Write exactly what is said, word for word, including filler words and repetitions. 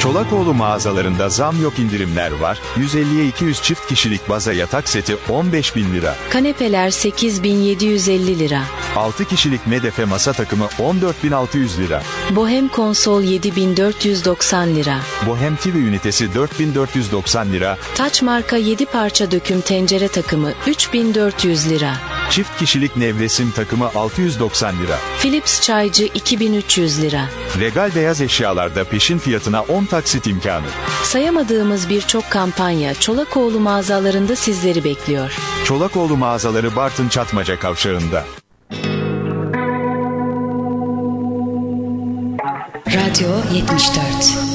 Çolakoğlu mağazalarında zam yok, indirimler var. yüz elliye iki yüz çift kişilik baza yatak seti on beş bin lira. Kanepeler sekiz bin yedi yüz elli lira. altı kişilik medefe masa takımı on dört bin altı yüz lira. Bohem konsol yedi bin dört yüz doksan lira. Bohem T V ünitesi dört bin dört yüz doksan lira. Taç marka yedi parça döküm tencere takımı üç bin dört yüz lira. Çift kişilik nevresim takımı altı yüz doksan lira. Philips çaycı iki bin üç yüz lira. Regal beyaz eşyalarda peşin fiyatına on taksit imkanı. Sayamadığımız birçok kampanya Çolakoğlu mağazalarında sizleri bekliyor. Çolakoğlu mağazaları Bartın Çatmaca Kavşağı'nda. Radyo yetmiş dört.